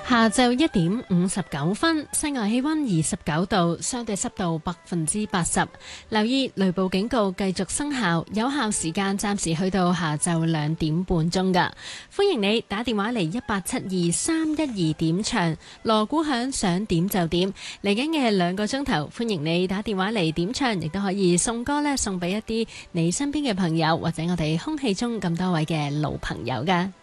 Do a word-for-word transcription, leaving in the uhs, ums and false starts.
下晝一點五十九分，室外氣溫二十九度，相對濕度百分之八十。留意雷暴警告繼續生效，有效時間暫時去到下晝兩點半鐘噶。歡迎你打電話嚟一八七二三一二點唱，鑼鼓響想點就點。嚟緊嘅兩個鐘頭，歡迎你打電話嚟點唱，亦都可以送歌呢，送俾一啲你身邊嘅朋友，或者我哋空氣中咁多位嘅老朋友噶。